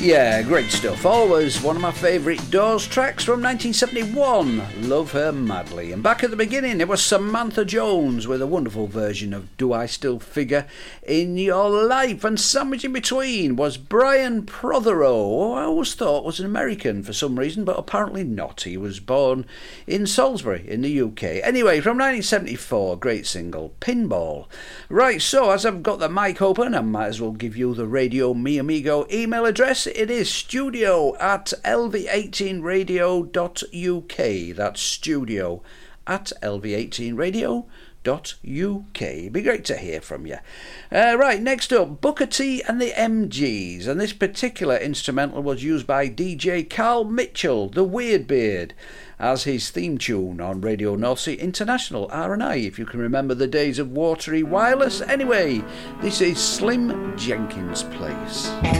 Yeah, great stuff. Always one of my favourite Doors tracks from 1971. Love Her Madly. And back at the beginning, it was Samantha Jones with a wonderful version of Do I Still Figure in Your Life? And sandwiched in between was Brian Prothero, who I always thought was an American for some reason, but apparently not. He was born in Salisbury in the UK. Anyway, from 1974, great single, Pinball. Right, so as I've got the mic open, I might as well give you the Radio Mi Amigo email address. It is studio@lv18radio.uk. That's studio@lv18radio.uk. Be great to hear from you. Right, next up, Booker T and the MGs, and this particular instrumental was used by DJ Carl Mitchell, the Weird Beard, as his theme tune on Radio North Sea International R&I, if you can remember the days of Watery Wireless. Anyway, this is Slim Jenkins' Place.